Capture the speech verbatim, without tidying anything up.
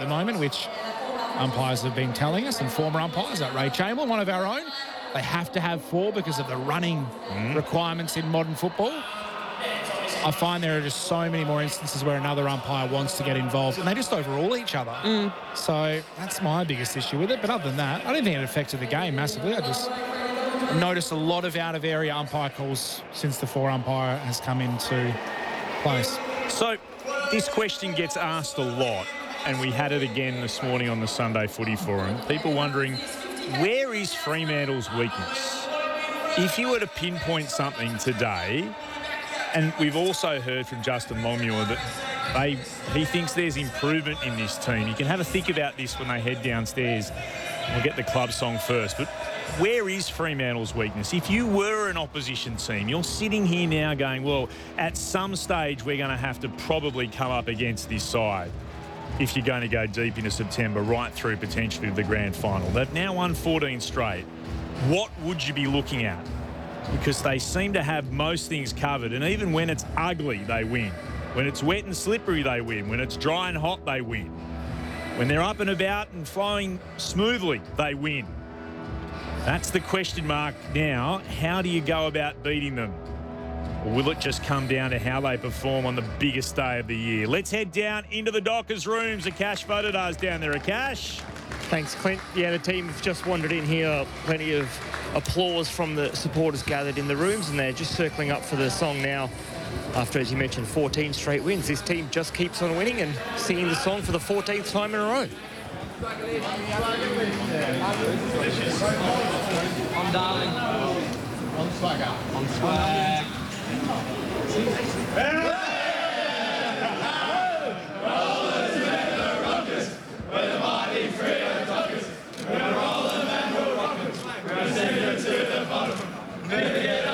the moment, which umpires have been telling us, and former umpires like Ray Chamberlain, one of our own. They have to have four because of the running mm. requirements in modern football. I find there are just so many more instances where another umpire wants to get involved and they just overrule each other. Mm. So that's my biggest issue with it. But other than that, I don't think it affected the game massively. I just noticed a lot of out-of-area umpire calls since the four umpire has come into place. So this question gets asked a lot, and we had it again this morning on the Sunday Footy Forum. People wondering, where is Fremantle's weakness? If you were to pinpoint something today, and we've also heard from Justin Longmuir that they, he thinks there's improvement in this team. You can have a think about this when they head downstairs. We'll get the club song first. But where is Fremantle's weakness? If you were an opposition team, you're sitting here now going, well, at some stage we're going to have to probably come up against this side if you're going to go deep into September, right through potentially to the grand final. They've now won fourteen straight. What would you be looking at? Because they seem to have most things covered, and even when it's ugly, they win. When it's wet and slippery, they win. When it's dry and hot, they win. When they're up and about and flowing smoothly, they win. That's the question mark now. How do you go about beating them? Or will it just come down to how they perform on the biggest day of the year? Let's head down into the Dockers rooms. Akash Vodadars down there. Akash? Thanks, Clint. Yeah, the team have just wandered in here. Plenty of applause from the supporters gathered in the rooms, and they're just circling up for the song now. After, as you mentioned, fourteen straight wins, this team just keeps on winning and singing the song for the fourteenth time in a row. On darling. On swagger. On swag. Rollers and the Rockers, we're the mighty free of the Dockers. We're rolling and we're rockers. We're singing to the bottom.